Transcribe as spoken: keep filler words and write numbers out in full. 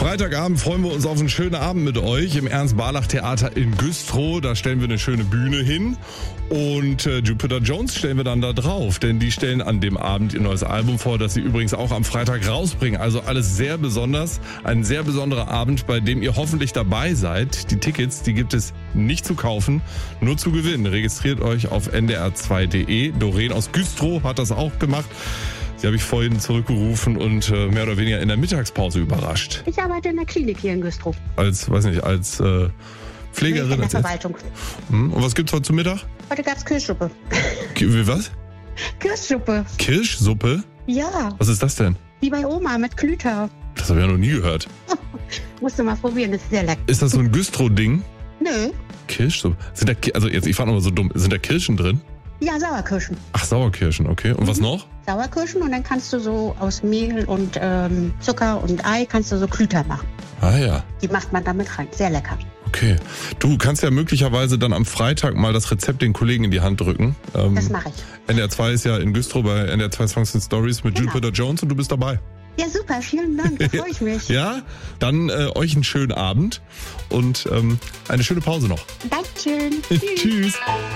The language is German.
Freitagabend freuen wir uns auf einen schönen Abend mit euch im Ernst-Barlach-Theater in Güstrow. Da stellen wir eine schöne Bühne hin und äh, Jupiter Jones stellen wir dann da drauf, denn die stellen an dem Abend ihr neues Album vor, das sie übrigens auch am Freitag rausbringen. Also alles sehr besonders, ein sehr besonderer Abend, bei dem ihr hoffentlich dabei seid. Die Tickets, die gibt es nicht zu kaufen, nur zu gewinnen. Registriert euch auf n d r zwei punkt d e. Doreen aus Güstrow hat das auch gemacht. Die habe ich vorhin zurückgerufen und äh, mehr oder weniger in der Mittagspause überrascht. Ich arbeite in der Klinik hier in Güstrow. Als, weiß nicht, als äh, Pflegerin. In der Verwaltung. Hm. Und was gibt's heute zum Mittag? Heute gab's Kirschsuppe. Wie was? Kirschsuppe. Kirschsuppe? Ja. Was ist das denn? Wie bei Oma mit Klüter. Das habe ich ja noch nie gehört. Musst du mal probieren, das ist sehr lecker. Ist das so ein Güstrow-Ding? Nö. Kirschsuppe? Sind da, also jetzt, ich fand nochmal so dumm, sind da Kirschen drin? Ja, Sauerkirschen. Ach, Sauerkirschen, okay. Und mhm. was noch? Sauerkirschen und dann kannst du so aus Mehl und ähm, Zucker und Ei kannst du so Klüter machen. Ah ja. Die macht man damit rein. Sehr lecker. Okay. Du kannst ja möglicherweise dann am Freitag mal das Rezept den Kollegen in die Hand drücken. Ähm, das mache ich. N D R zwei ist ja in Güstrow bei N D R zwei Songs and Stories mit genau. Jupiter Jones und du bist dabei. Ja, super. Vielen Dank. Da freue ich mich. Ja, dann äh, euch einen schönen Abend und ähm, eine schöne Pause noch. Dankeschön. Tschüss.